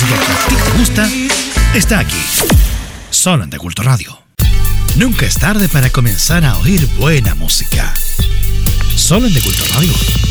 música que a ti te gusta está aquí, solo en De Culto Radio. Nunca es tarde para comenzar a oír buena música. Solo en De Culto Radio.